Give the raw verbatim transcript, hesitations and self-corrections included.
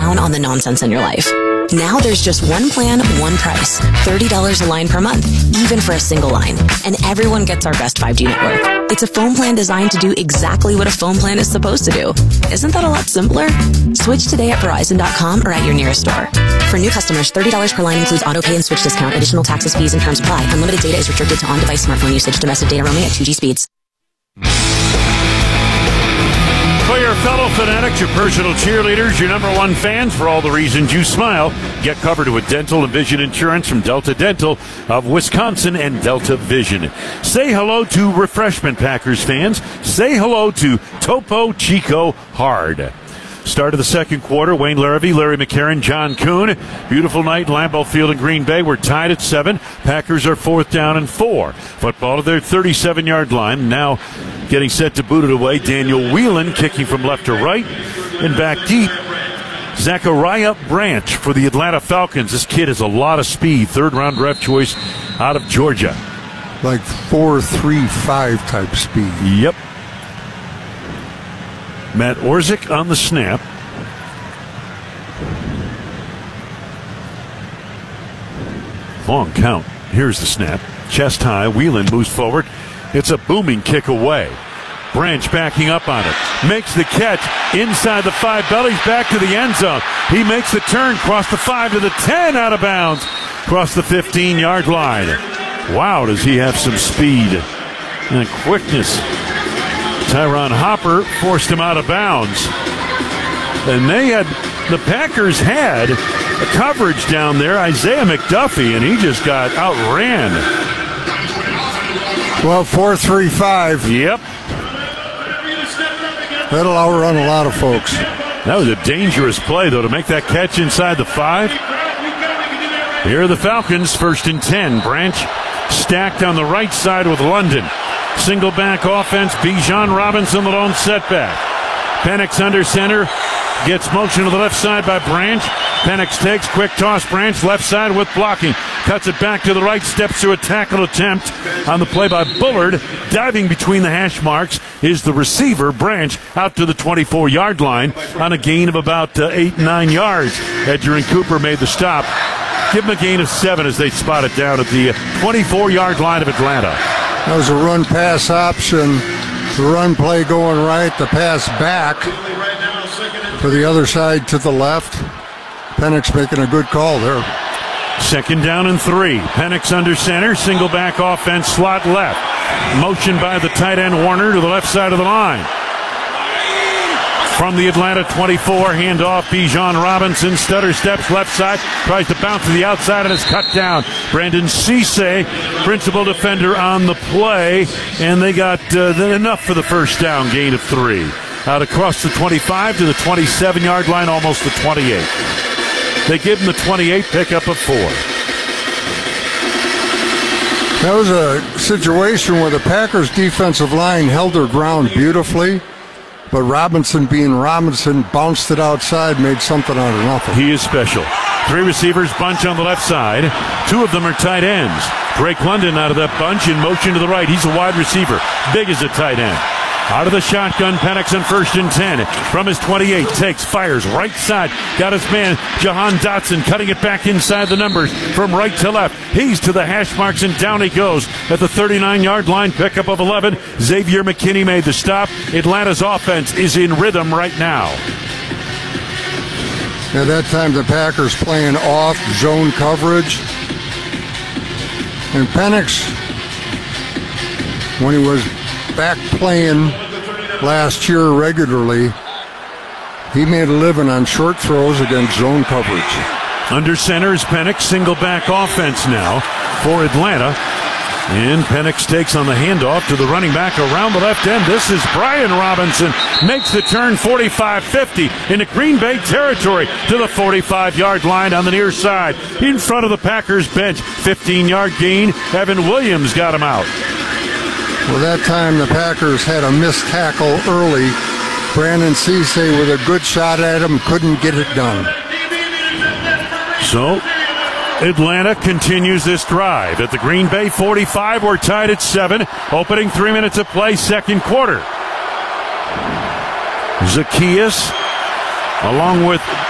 down on the nonsense in your life. Now there's just one plan, one price. thirty dollars a line per month, even for a single line. And everyone gets our best five G network. It's a phone plan designed to do exactly what a phone plan is supposed to do. Isn't that a lot simpler? Switch today at Verizon dot com or at your nearest store. For new customers, thirty dollars per line includes auto pay and switch discount. Additional taxes, fees, and terms apply. Unlimited data is restricted to on-device smartphone usage. Domestic data roaming at two G speeds. For your fellow fanatics, your personal cheerleaders, your number one fans, for all the reasons you smile, get covered with dental and vision insurance from Delta Dental of Wisconsin and Delta Vision. Say hello to Refreshment Packers fans. Say hello to Topo Chico Hard. Start of the second quarter, Wayne Larrivee, Larry McCarron, John Kuhn. Beautiful night in Lambeau Field in Green Bay. We're tied at seven. Packers are fourth down and four. Football to their thirty-seven-yard line. Now getting set to boot it away. Daniel Whelan kicking from left to right. And back deep, Zachariah Branch for the Atlanta Falcons. This kid has a lot of speed. Third-round draft choice out of Georgia. Like four three five type speed. Yep. Matt Orzik on the snap. Long count. Here's the snap. Chest high. Whelan moves forward. It's a booming kick away. Branch backing up on it. Makes the catch inside the five. Bellies back to the end zone. He makes the turn. Cross the five to the ten. Out of bounds. Cross the fifteen-yard line. Wow, does he have some speed and quickness. Tyron Hopper forced him out of bounds. And they had, the Packers had a coverage down there, Isaiah McDuffie, and he just got outran. Well, four three five. Yep. That'll outrun a lot of folks. That was a dangerous play, though, to make that catch inside the five. Here are the Falcons, first and ten. Branch stacked on the right side with London. Single back offense. Bijan Robinson, the lone setback. Penix under center. Gets motion to the left side by Branch. Penix takes, quick toss. Branch left side with blocking. Cuts it back to the right. Steps through a tackle attempt on the play by Bullard. Diving between the hash marks is the receiver, Branch, out to the twenty-four-yard line on a gain of about uh, eight, nine yards. Edger and Cooper made the stop. Give them a gain of seven as they spot it down at the twenty-four-yard line of Atlanta. That was a run-pass option. The run play going right, the pass back to the other side to the left. Penix making a good call there. Second down and three. Penix under center, single back offense, slot left. Motion by the tight end Warner to the left side of the line. From the Atlanta twenty-four, handoff, Bijan Robinson, stutter steps left side, tries to bounce to the outside and is cut down. Brandon Cisse, principal defender on the play, and they got uh, enough for the first down, gain of three. Out across the twenty-five to the twenty-seven-yard line, almost the twenty-eight. They give him the twenty-eight, pickup of four. That was a situation where the Packers defensive line held their ground beautifully. But Robinson, being Robinson, bounced it outside, made something out of nothing. He is special. Three receivers bunch on the left side. Two of them are tight ends. Drake London out of that bunch in motion to the right. He's a wide receiver, big as a tight end. Out of the shotgun, Penix on first and ten. From his twenty-eight, takes, fires, right side. Got his man, Jahan Dotson, cutting it back inside the numbers from right to left. He's to the hash marks, and down he goes at the thirty-nine-yard line, pickup of eleven. Xavier McKinney made the stop. Atlanta's offense is in rhythm right now. At that time, the Packers playing off zone coverage. And Penix, when he was back playing last year regularly, he made a living on short throws against zone coverage. Under center is Penix, single back offense now for Atlanta. And Penix takes on the handoff to the running back around the left end. This is Brian Robinson. Makes the turn forty-five fifty into Green Bay territory to the forty-five-yard line on the near side. In front of the Packers bench. fifteen-yard gain. Evan Williams got him out. Well, that time the Packers had a missed tackle early. Brandon Cisse with a good shot at him, couldn't get it done. So Atlanta continues this drive. At the Green Bay forty-five, we're tied at seven. Opening three minutes of play, second quarter. Zacchaeus, along with